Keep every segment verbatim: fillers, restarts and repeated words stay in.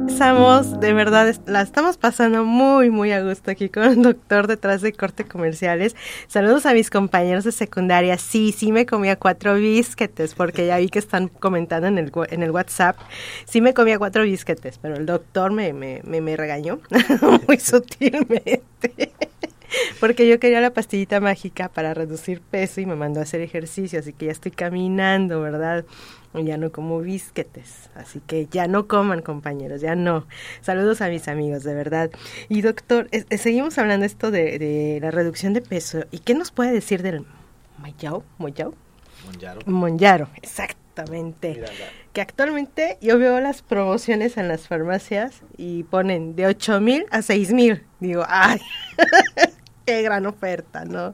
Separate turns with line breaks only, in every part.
Estamos, de verdad, la estamos pasando muy, muy a gusto aquí con el doctor detrás de corte comerciales. Saludos a mis compañeros de secundaria. Sí, sí me comía cuatro bisquetes, porque ya vi que están comentando en el en el WhatsApp. Sí me comía cuatro bisquetes, pero el doctor me, me, me, me regañó muy sutilmente. Porque yo quería la pastillita mágica para reducir peso y me mandó a hacer ejercicio, así que ya estoy caminando, ¿verdad? Ya no como bisquetes, así que ya no coman, compañeros, ya no. Saludos a mis amigos, de verdad. Y doctor, eh, seguimos hablando esto de, de la reducción de peso. ¿Y qué nos puede decir del Mollaro? ¿Mollaro?
Mollaro.
Mollaro, exactamente.
Mira, la...
Que actualmente yo veo las promociones en las farmacias y ponen de ocho mil a seis mil. Digo, ¡ay! ¡Qué gran oferta!, ¿no?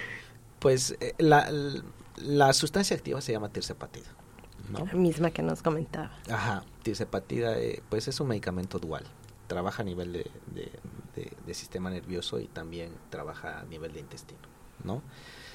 Pues eh, la, la sustancia activa se llama tirzepatida, ¿no?
La misma que nos comentaba.
Ajá, tirzepatida, eh, pues es un medicamento dual. Trabaja a nivel de, de, de, de sistema nervioso y también trabaja a nivel de intestino, ¿no?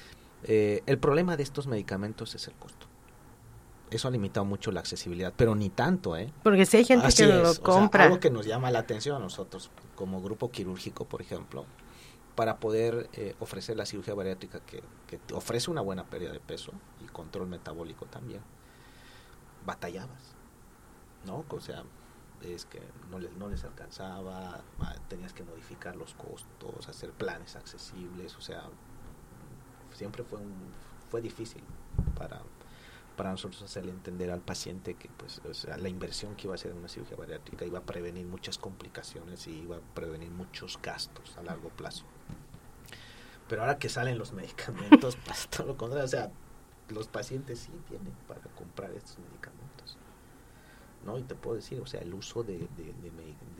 Eh, el problema de estos medicamentos es el costo. Eso ha limitado mucho la accesibilidad, pero ni tanto, ¿eh?
Porque si hay gente
Así
que
es,
lo compra.
O sea, algo que nos llama la atención a nosotros, como grupo quirúrgico, por ejemplo, para poder eh, ofrecer la cirugía bariátrica que, que te ofrece una buena pérdida de peso y control metabólico también, batallabas, ¿no? O sea, es que no les, no les alcanzaba, tenías que modificar los costos, hacer planes accesibles, o sea, siempre fue un, fue difícil para, para nosotros hacerle entender al paciente que pues, o sea, la inversión que iba a hacer en una cirugía bariátrica iba a prevenir muchas complicaciones y iba a prevenir muchos gastos a largo plazo. Pero ahora que salen los medicamentos, pasa todo lo contrario, o sea, los pacientes sí tienen para comprar estos medicamentos, ¿no? Y te puedo decir, o sea, el uso de, de, de,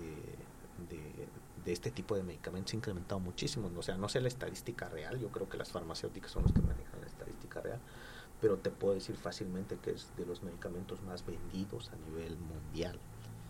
de, de, de este tipo de medicamentos ha incrementado muchísimo, o sea, no sé la estadística real, yo creo que las farmacéuticas son los que manejan la estadística real, pero te puedo decir fácilmente que es de los medicamentos más vendidos a nivel mundial,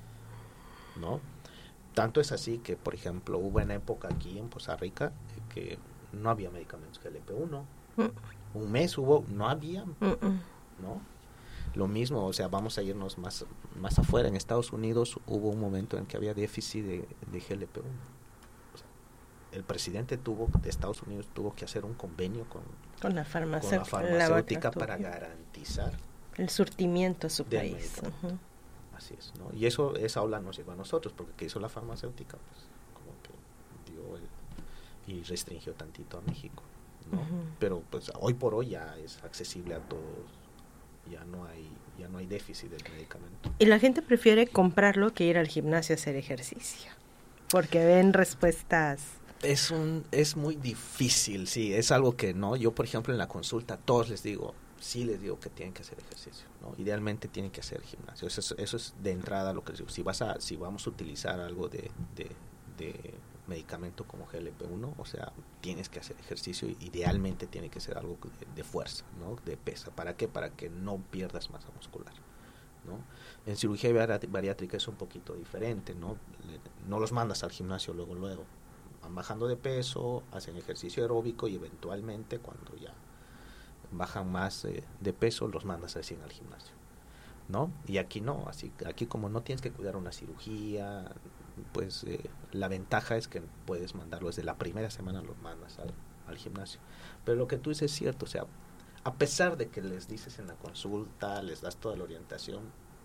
¿no? Tanto es así que, por ejemplo, hubo una época aquí en Poza Rica que no había medicamentos G L P uno. Mm. Un mes hubo, no había, Mm-mm. ¿no? Lo mismo, o sea, vamos a irnos más, más afuera. En Estados Unidos hubo un momento en que había déficit de, de G L P uno. O sea, el presidente tuvo, de Estados Unidos tuvo que hacer un convenio con,
con la farmacéutica,
con la farmacéutica para garantizar
el surtimiento a su país. Uh-huh.
Así es, ¿no? Y eso, esa ola nos llegó a nosotros, porque ¿qué hizo la farmacéutica? Pues como que dio el, y restringió tantito a México, ¿no? Uh-huh. Pero pues hoy por hoy ya es accesible a todos, ya no hay, ya no hay déficit del medicamento.
Y la gente prefiere comprarlo que ir al gimnasio a hacer ejercicio, porque ven respuestas.
Es un, es muy difícil, sí, es algo que no, yo por ejemplo en la consulta a todos les digo, sí les digo que tienen que hacer ejercicio, ¿no? Idealmente tienen que hacer gimnasio, eso es, eso es de entrada lo que les digo, si vas a, si vamos a utilizar algo de, de, de medicamento como G L P uno, o sea, tienes que hacer ejercicio, idealmente tiene que ser algo de, de fuerza, ¿no? De pesa, ¿para qué? Para que no pierdas masa muscular, ¿no? En cirugía bariátrica es un poquito diferente, ¿no? No los mandas al gimnasio luego, luego, van bajando de peso, hacen ejercicio aeróbico y eventualmente cuando ya bajan más eh, de peso, los mandas recién al gimnasio, ¿no? Y aquí no, así aquí como no tienes que cuidar una cirugía, pues eh, la ventaja es que puedes mandarlo desde la primera semana, los mandas al, al gimnasio. Pero lo que tú dices es cierto, o sea, a pesar de que les dices en la consulta, les das toda la orientación,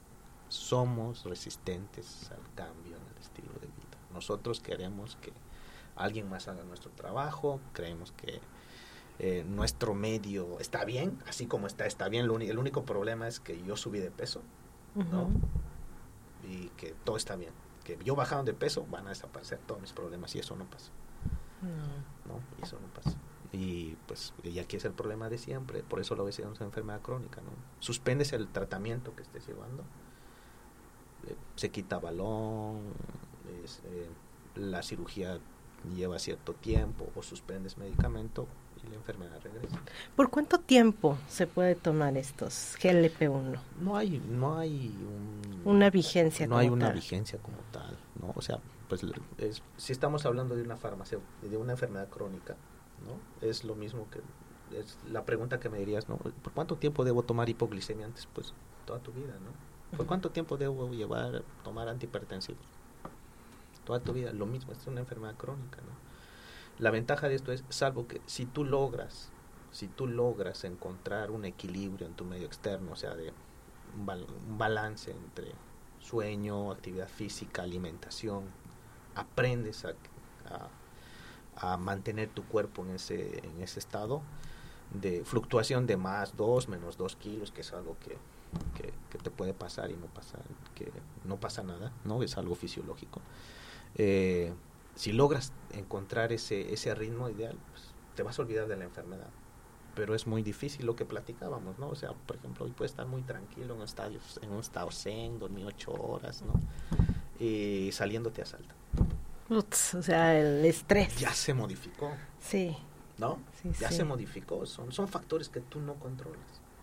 somos resistentes al cambio en el estilo de vida. Nosotros queremos que alguien más haga nuestro trabajo, creemos que Eh, nuestro medio está bien, así como está, está bien. Lo el único problema es que yo subí de peso, ¿no? Uh-huh. Y que todo está bien. Que yo bajando de peso, van a desaparecer todos mis problemas y eso no pasa. No. ¿No? Y eso no pasa. Y pues, y aquí es el problema de siempre, por eso la obesidad es una enfermedad crónica, ¿no? Suspendes el tratamiento que estés llevando, eh, se quita balón, es, eh, la cirugía lleva cierto tiempo o suspendes medicamento y la enfermedad regresa.
¿Por cuánto tiempo se puede tomar estos G L P uno?
No hay, no hay un,
una vigencia
no
como
hay una
tal.
vigencia como tal, ¿no? O sea, pues es, si estamos hablando de una farmacia, de una enfermedad crónica, ¿no? Es lo mismo que es la pregunta que me dirías, ¿no? ¿Por cuánto tiempo debo tomar hipoglicemia antes? Pues toda tu vida, ¿no? ¿Por cuánto tiempo debo llevar, tomar antihipertensivos? Toda tu vida, lo mismo, es una enfermedad crónica, ¿no? La ventaja de esto es, salvo que si tú logras, si tú logras encontrar un equilibrio en tu medio externo, o sea, de un, bal- un balance entre sueño, actividad física, alimentación, aprendes a, a, a mantener tu cuerpo en ese, en ese estado de fluctuación de más dos, menos dos kilos, que es algo que, que, que te puede pasar y no pasa, que no pasa nada, ¿no? Es algo fisiológico. Eh, si logras encontrar ese, ese ritmo ideal, pues, te vas a olvidar de la enfermedad. Pero es muy difícil lo que platicábamos, ¿no? O sea, por ejemplo, hoy puedes estar muy tranquilo en un, estadio, en un estado zen, dormir ocho horas, ¿no? Y saliendo te asaltan.
Uts, o sea, el estrés.
Ya se modificó.
Sí.
¿No?
Sí,
ya
sí.
se modificó. Son, son factores que tú no controlas,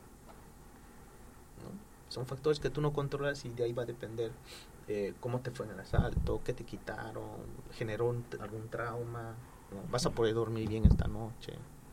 ¿no? Son factores que tú no controlas y de ahí va a depender eh, cómo te fue en el asalto, qué te quitaron, generó un, algún trauma, ¿no? Vas a poder dormir bien esta noche.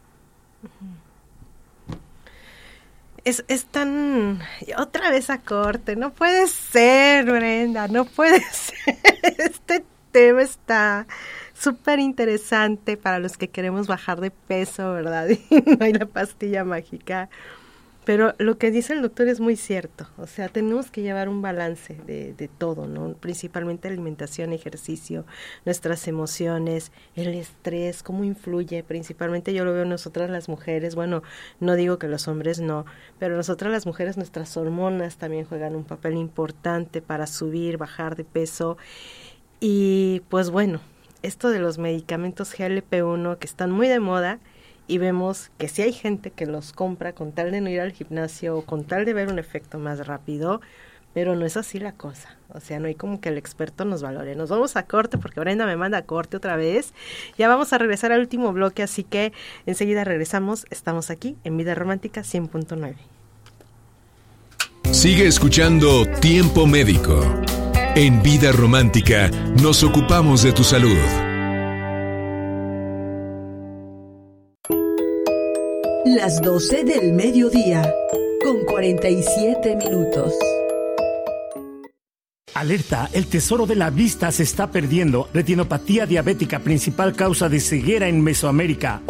Es, es tan... Otra vez a corte, no puede ser, Brenda, no puede ser. Este tema está súper interesante para los que queremos bajar de peso, ¿verdad? Y no hay la pastilla mágica. Pero lo que dice el doctor es muy cierto. O sea, tenemos que llevar un balance de, de todo, ¿no? Principalmente alimentación, ejercicio, nuestras emociones, el estrés, cómo influye. Principalmente yo lo veo en nosotras las mujeres. Bueno, no digo que los hombres no, pero nosotras las mujeres, nuestras hormonas también juegan un papel importante para subir, bajar de peso. Y pues bueno, esto de los medicamentos G L P uno que están muy de moda, y vemos que sí hay gente que los compra con tal de no ir al gimnasio o con tal de ver un efecto más rápido, pero no es así la cosa. O sea, no hay como que el experto nos valore. Nos vamos a corte porque Brenda me manda a corte otra vez. Ya vamos a regresar al último bloque, así que enseguida regresamos. Estamos aquí en Vida Romántica cien punto nueve.
Sigue escuchando Tiempo Médico. En Vida Romántica nos ocupamos de tu salud.
Las doce del mediodía, con cuarenta y siete minutos.
Alerta, el tesoro de la vista se está perdiendo. Retinopatía diabética, principal causa de ceguera en Mesoamérica.